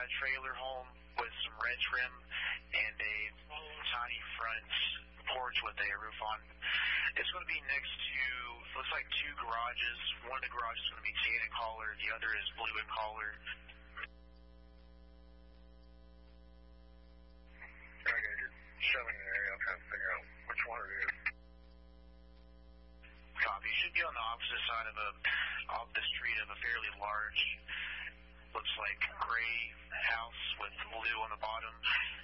trailer home with some red trim and a tiny front porch with a roof on. It's going to be next to, looks like two garages. One of the garages is going to be tan and collar, the other is blue and collar. Okay, you're showing an area. I'm trying to figure out which one it is. Copy. Should be on the opposite side of the street of a fairly large, looks like gray house with blue on the bottom.